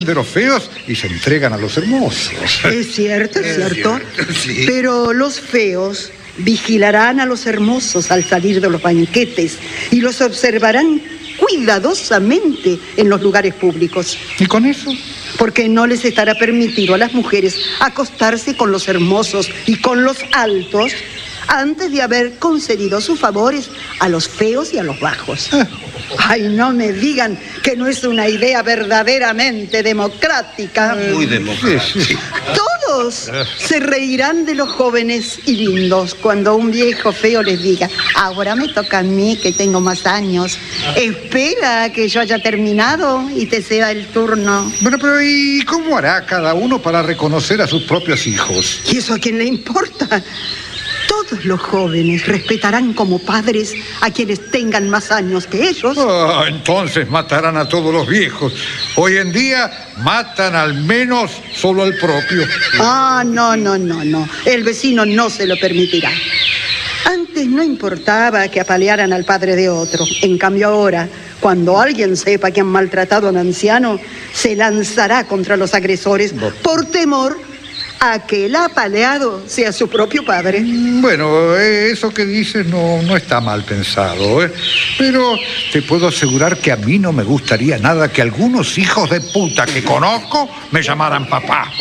de los feos y se entregan a los hermosos. Es cierto, sí. Pero los feos vigilarán a los hermosos al salir de los banquetes y los observarán cuidadosamente en los lugares públicos. ¿Y con eso? Porque no les estará permitido a las mujeres acostarse con los hermosos y con los altos antes de haber concedido sus favores a los feos y a los bajos. Ay, no me digan que no es una idea verdaderamente democrática. Muy democrática. Todos se reirán de los jóvenes y lindos cuando un viejo feo les diga: ahora me toca a mí, que tengo más años. Espera a que yo haya terminado y te sea el turno. Bueno, pero ¿y cómo hará cada uno para reconocer a sus propios hijos? ¿Y eso a quién le importa? Todos los jóvenes respetarán como padres a quienes tengan más años que ellos. Entonces matarán a todos los viejos. Hoy en día matan al menos solo al propio. No. El vecino no se lo permitirá. Antes no importaba que apalearan al padre de otro. En cambio ahora, cuando alguien sepa que han maltratado a un anciano, se lanzará contra los agresores por temor a que el apaleado sea su propio padre. Bueno, eso que dices no está mal pensado, ¿eh? Pero te puedo asegurar que a mí no me gustaría nada que algunos hijos de puta que conozco me llamaran papá.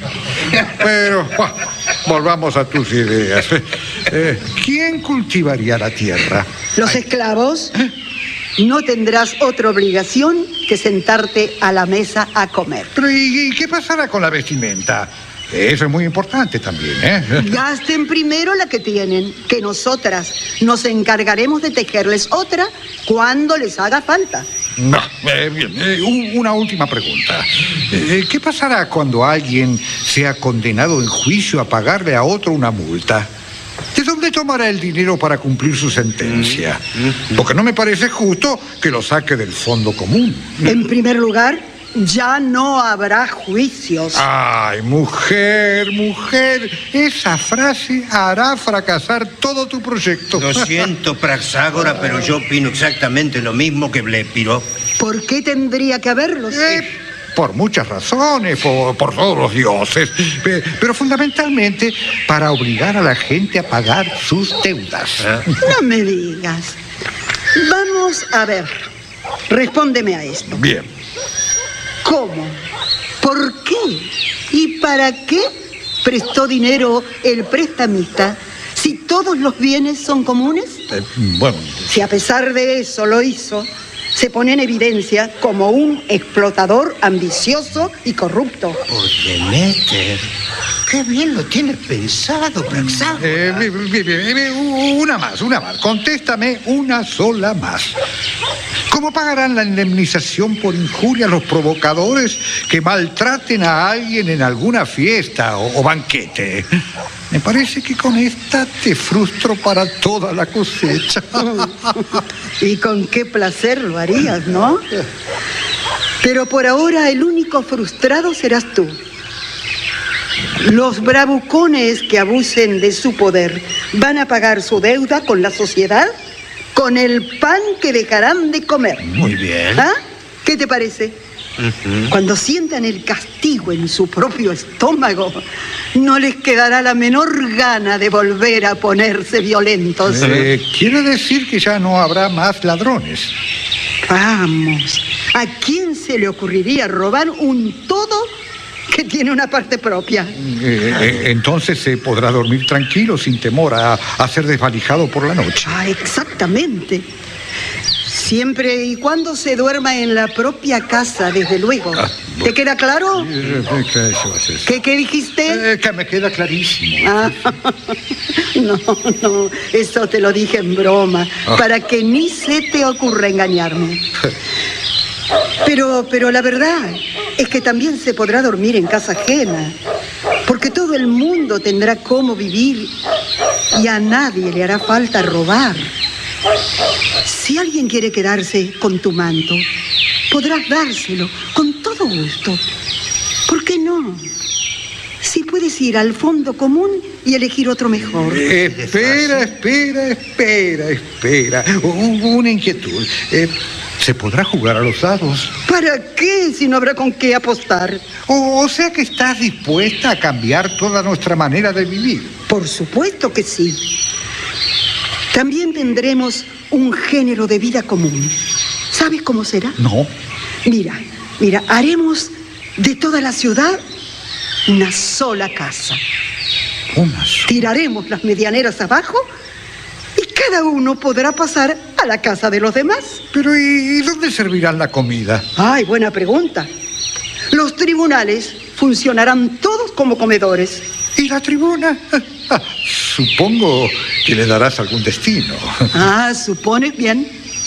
Pero volvamos a tus ideas. ¿Quién cultivaría la tierra? Los esclavos. No tendrás otra obligación que sentarte a la mesa a comer. Pero ¿y qué pasará con la vestimenta? Eso es muy importante también, ¿eh? Gasten primero la que tienen, que nosotras nos encargaremos de tejerles otra cuando les haga falta. Bien, una última pregunta. ¿Qué pasará cuando alguien sea condenado en juicio a pagarle a otro una multa? ¿De dónde tomará el dinero para cumplir su sentencia? Porque no me parece justo que lo saque del fondo común. En primer lugar, ya no habrá juicios. Ay, mujer, esa frase hará fracasar todo tu proyecto. Lo siento, Praxágora, pero yo opino exactamente lo mismo que Blépiro. ¿Por qué tendría que haberlos? Por muchas razones, por todos los dioses, pero fundamentalmente para obligar a la gente a pagar sus deudas. No me digas. Vamos a ver. Respóndeme a esto. Bien. ¿Cómo? ¿Por qué? ¿Y para qué prestó dinero el prestamista si todos los bienes son comunes? Bueno. Si a pesar de eso lo hizo, se pone en evidencia como un explotador ambicioso y corrupto. Por Deméter. Qué bien lo tienes pensado, Praxágora. Una más. Contéstame una sola más. ¿Cómo pagarán la indemnización por injuria a los provocadores que maltraten a alguien en alguna fiesta o banquete? Me parece que con esta te frustro para toda la cosecha. Y con qué placer lo harías, ¿no? Pero por ahora el único frustrado serás tú. Los bravucones que abusen de su poder van a pagar su deuda con la sociedad, con el pan que dejarán de comer. Muy bien. ¿Ah? ¿Qué te parece? Cuando sientan el castigo en su propio estómago, no les quedará la menor gana de volver a ponerse violentos. Quiere decir que ya no habrá más ladrones. Vamos, ¿a quién se le ocurriría robar un todo que tiene una parte propia? Entonces se podrá dormir tranquilo sin temor a ser desvalijado por la noche. Exactamente. Siempre y cuando se duerma en la propia casa, desde luego. Bueno. ¿Te queda claro? ¿Qué ¿Qué dijiste? que me queda clarísimo. No, eso te lo dije en broma, para que ni se te ocurra engañarme. Pero la verdad es que también se podrá dormir en casa ajena, porque todo el mundo tendrá cómo vivir y a nadie le hará falta robar. Si alguien quiere quedarse con tu manto, podrás dárselo con todo gusto. ¿Por qué no? Si puedes ir al fondo común y elegir otro mejor. Espera. Una inquietud. ¿Se podrá jugar a los dados? ¿Para qué si no habrá con qué apostar? O sea que estás dispuesta a cambiar toda nuestra manera de vivir. Por supuesto que sí. También tendremos un género de vida común. ¿Sabes cómo será? No. Mira, haremos de toda la ciudad una sola casa. Tiraremos las medianeras abajo y cada uno podrá pasar a la casa de los demás. Pero ¿y dónde servirán la comida? Ay, buena pregunta. Los tribunales funcionarán todos como comedores. ¿Y la tribuna? Supongo que le darás algún destino. Supones bien.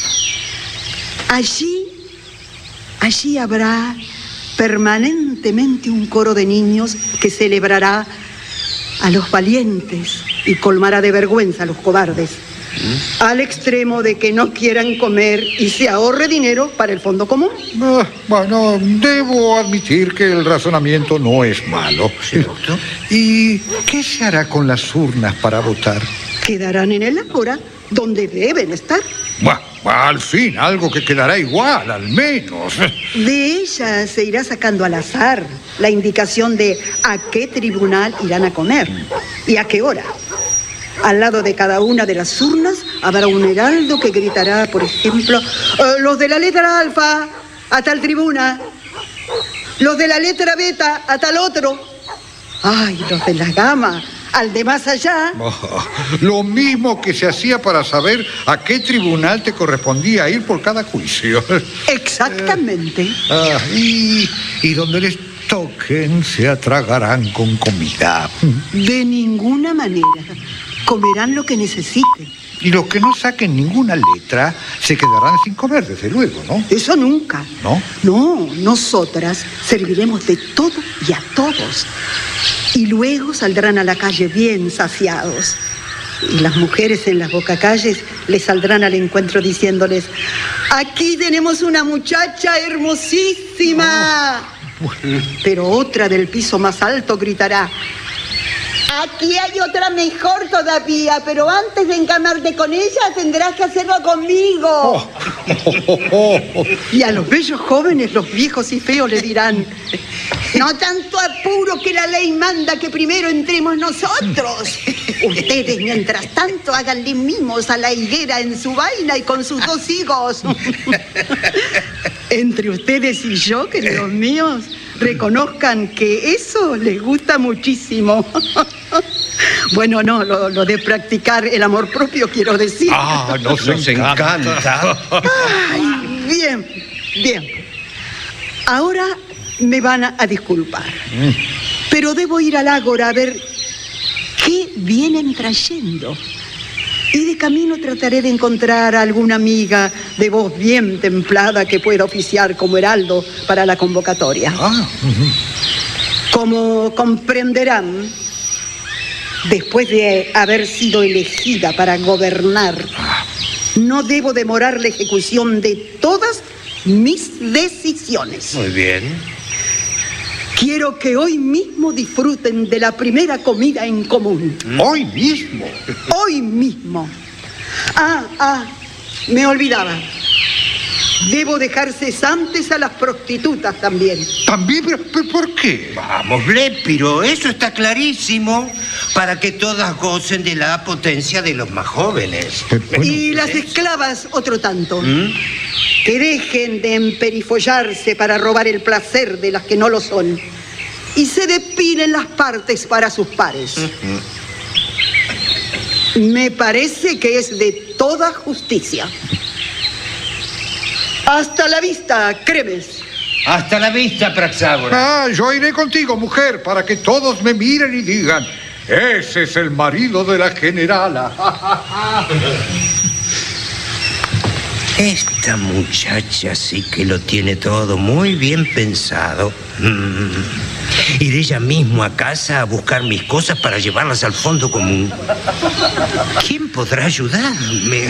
Allí habrá permanentemente un coro de niños que celebrará a los valientes y colmará de vergüenza a los cobardes, al extremo de que no quieran comer y se ahorre dinero para el fondo común. Bueno, debo admitir que el razonamiento no es malo. ¿Cierto? ¿Y qué se hará con las urnas para votar? Quedarán en el ágora, donde deben estar. Al fin, algo que quedará igual, al menos. De ellas se irá sacando al azar la indicación de a qué tribunal irán a comer y a qué hora. Al lado de cada una de las urnas habrá un heraldo que gritará, por ejemplo, los de la letra alfa a tal tribuna, los de la letra beta a tal otro. Ay, los de la gama al de más allá. Lo mismo que se hacía para saber a qué tribunal te correspondía ir por cada juicio. Exactamente. Y donde les toquen se atragarán con comida. De ninguna manera. Comerán lo que necesiten. Y los que no saquen ninguna letra se quedarán sin comer, desde luego, ¿no? Eso nunca. ¿No? No, nosotras serviremos de todo y a todos. Y luego saldrán a la calle bien saciados. Y las mujeres en las bocacalles les saldrán al encuentro diciéndoles: aquí tenemos una muchacha hermosísima. Pero otra del piso más alto gritará: aquí hay otra mejor todavía, pero antes de encamarte con ella tendrás que hacerlo conmigo. Y a los bellos jóvenes, los viejos y feos le dirán: no tanto apuro, que la ley manda que primero entremos nosotros. Ustedes, mientras tanto, háganle mimos a la higuera en su vaina y con sus 2 higos. Entre ustedes y yo, queridos míos, reconozcan que eso les gusta muchísimo. Bueno, no, lo de practicar el amor propio, quiero decir. Nos encanta. Ay, bien. Ahora me van a disculpar, pero debo ir al ágora a ver qué vienen trayendo. Y de camino trataré de encontrar a alguna amiga de voz bien templada que pueda oficiar como heraldo para la convocatoria. Como comprenderán, después de haber sido elegida para gobernar, no debo demorar la ejecución de todas mis decisiones. Muy bien. Quiero que hoy mismo disfruten de la primera comida en común. ¿Hoy mismo? Hoy mismo. Me olvidaba. Debo dejar cesantes a las prostitutas también. ¿También? ¿Pero por qué? Vamos, Blépiro, eso está clarísimo. Para que todas gocen de la potencia de los más jóvenes. Y las esclavas, otro tanto. Que dejen de emperifollarse para robar el placer de las que no lo son. Y se depilen las partes para sus pares. Me parece que es de toda justicia. Hasta la vista, Cremes. Hasta la vista, Praxágora. Yo iré contigo, mujer, para que todos me miren y digan: ese es el marido de la generala. Esta muchacha sí que lo tiene todo muy bien pensado. Iré ella mismo a casa a buscar mis cosas para llevarlas al fondo común. ¿Quién podrá ayudarme?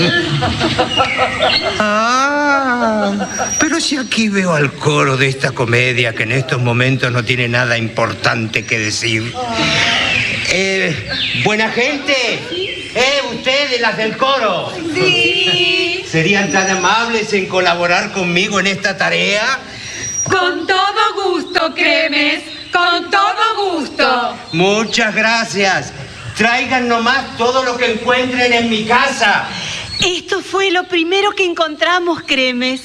Pero si aquí veo al coro de esta comedia que en estos momentos no tiene nada importante que decir. Buena gente. Ustedes, las del coro. Sí. ¿Serían tan amables en colaborar conmigo en esta tarea? Con todo gusto, Cremes. Con todo gusto. Muchas gracias. Traigan nomás todo lo que encuentren en mi casa. Esto fue lo primero que encontramos, Cremes.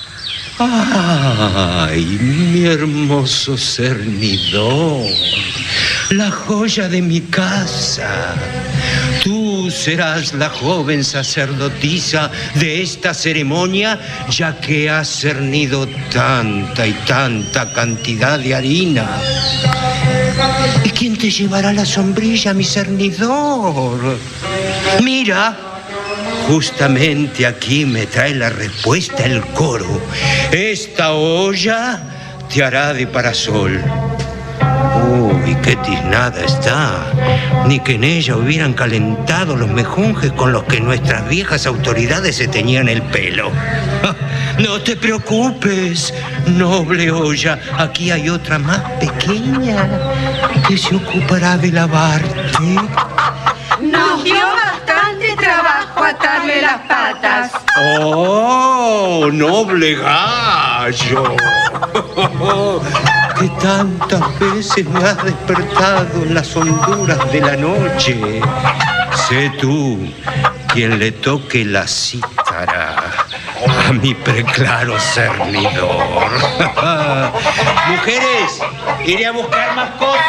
Ay, mi hermoso cernidor, la joya de mi casa. Tú serás la joven sacerdotisa de esta ceremonia, ya que has cernido tanta y tanta cantidad de harina. ¿Y quién te llevará la sombrilla, mi cernidor? Mira. Justamente aquí me trae la respuesta el coro. Esta olla te hará de parasol. Uy, qué tiznada está. Ni que en ella hubieran calentado los mejunjes con los que nuestras viejas autoridades se teñían el pelo. No te preocupes, noble olla. Aquí hay otra más pequeña que se ocupará de lavarte. Nos dio bastante trabajo atarle las patas. ¡Oh, noble gallo! Que tantas veces me has despertado en las honduras de la noche. Sé tú quien le toque la cítara a mi preclaro cernidor. Mujeres, iré a buscar más cosas.